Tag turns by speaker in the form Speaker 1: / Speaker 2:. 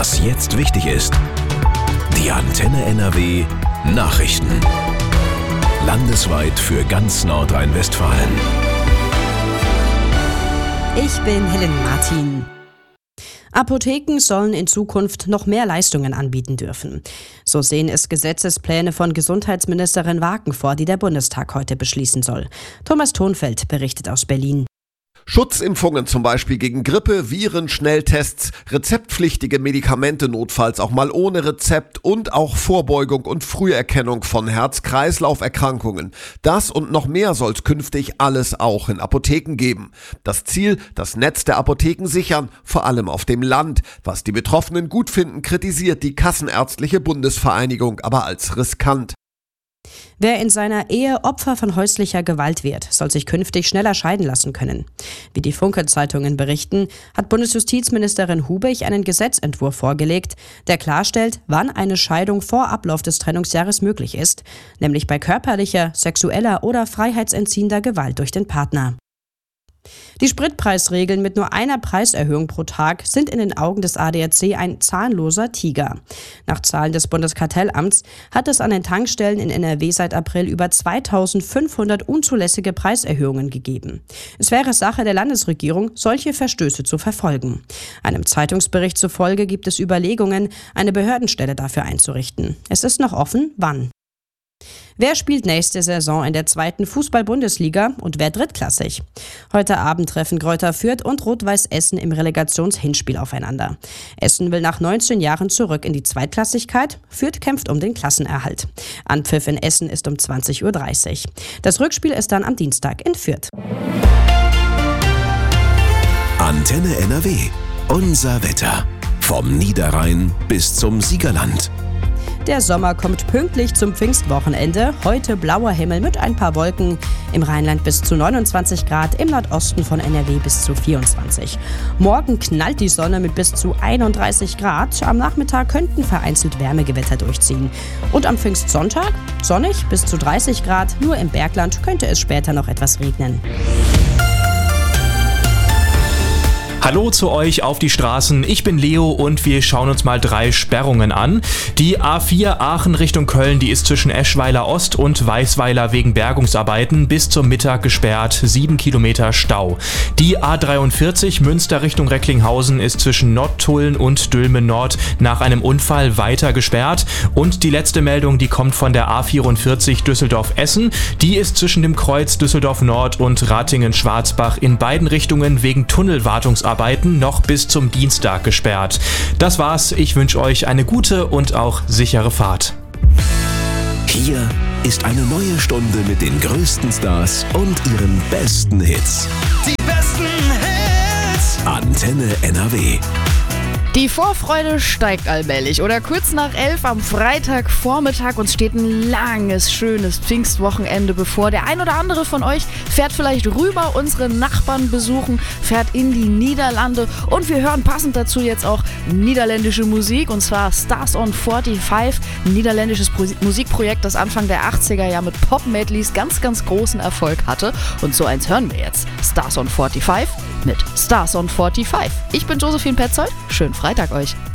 Speaker 1: Was jetzt wichtig ist. Die Antenne NRW Nachrichten. Landesweit für ganz Nordrhein-Westfalen.
Speaker 2: Ich bin Helen Martin. Apotheken sollen in Zukunft noch mehr Leistungen anbieten dürfen. So sehen es Gesetzespläne von Gesundheitsministerin Waken vor, die der Bundestag heute beschließen soll. Thomas Thonfeld berichtet aus Berlin.
Speaker 3: Schutzimpfungen zum Beispiel gegen Grippe, Viren, Schnelltests, rezeptpflichtige Medikamente notfalls auch mal ohne Rezept und auch Vorbeugung und Früherkennung von Herz-Kreislauf-Erkrankungen. Das und noch mehr soll es künftig alles auch in Apotheken geben. Das Ziel, das Netz der Apotheken sichern, vor allem auf dem Land. Was die Betroffenen gut finden, kritisiert die Kassenärztliche Bundesvereinigung aber als riskant.
Speaker 2: Wer in seiner Ehe Opfer von häuslicher Gewalt wird, soll sich künftig schneller scheiden lassen können. Wie die Funke-Zeitungen berichten, hat Bundesjustizministerin Hubich einen Gesetzentwurf vorgelegt, der klarstellt, wann eine Scheidung vor Ablauf des Trennungsjahres möglich ist, nämlich bei körperlicher, sexueller oder freiheitsentziehender Gewalt durch den Partner. Die Spritpreisregeln mit nur einer Preiserhöhung pro Tag sind in den Augen des ADAC ein zahnloser Tiger. Nach Zahlen des Bundeskartellamts hat es an den Tankstellen in NRW seit April über 2500 unzulässige Preiserhöhungen gegeben. Es wäre Sache der Landesregierung, solche Verstöße zu verfolgen. Einem Zeitungsbericht zufolge gibt es Überlegungen, eine Behördenstelle dafür einzurichten. Es ist noch offen, wann. Wer spielt nächste Saison in der 2. Fußball-Bundesliga und wer drittklassig? Heute Abend treffen Greuther Fürth und Rot-Weiß Essen im Relegationshinspiel aufeinander. Essen will nach 19 Jahren zurück in die Zweitklassigkeit, Fürth kämpft um den Klassenerhalt. Anpfiff in Essen ist um 20:30 Uhr. Das Rückspiel ist dann am Dienstag in Fürth.
Speaker 1: Antenne NRW. Unser Wetter. Vom Niederrhein bis zum Siegerland.
Speaker 2: Der Sommer kommt pünktlich zum Pfingstwochenende. Heute blauer Himmel mit ein paar Wolken. Im Rheinland bis zu 29 Grad, im Nordosten von NRW bis zu 24. Morgen knallt die Sonne mit bis zu 31 Grad. Am Nachmittag könnten vereinzelt Wärmegewitter durchziehen. Und am Pfingstsonntag sonnig bis zu 30 Grad. Nur im Bergland könnte es später noch etwas regnen.
Speaker 4: Hallo zu euch auf die Straßen, ich bin Leo und wir schauen uns mal 3 Sperrungen an. Die A4 Aachen Richtung Köln, die ist zwischen Eschweiler Ost und Weißweiler wegen Bergungsarbeiten bis zum Mittag gesperrt, 7 Kilometer Stau. Die A43 Münster Richtung Recklinghausen ist zwischen Nottuln und Dülmen Nord nach einem Unfall weiter gesperrt. Und die letzte Meldung, die kommt von der A44 Düsseldorf-Essen, die ist zwischen dem Kreuz Düsseldorf Nord und Ratingen-Schwarzbach in beiden Richtungen wegen Tunnelwartungsarbeiten noch bis zum Dienstag gesperrt. Das war's, ich wünsche euch eine gute und auch sichere Fahrt.
Speaker 1: Hier ist eine neue Stunde mit den größten Stars und ihren besten Hits.
Speaker 5: Die besten Hits!
Speaker 1: Antenne NRW.
Speaker 6: Die Vorfreude steigt allmählich. Oder kurz nach 11 am Freitagvormittag. Uns steht ein langes, schönes Pfingstwochenende bevor. Der ein oder andere von euch fährt vielleicht rüber unsere Nachbarn besuchen, fährt in die Niederlande. Und wir hören passend dazu jetzt auch niederländische Musik. Und zwar Stars on 45, ein niederländisches Musikprojekt, das Anfang der 80er ja mit Pop-Medleys ganz, ganz großen Erfolg hatte. Und so eins hören wir jetzt. Stars on 45 mit Stars on 45. Ich bin Josephine Petzold. Schönen Freitag euch.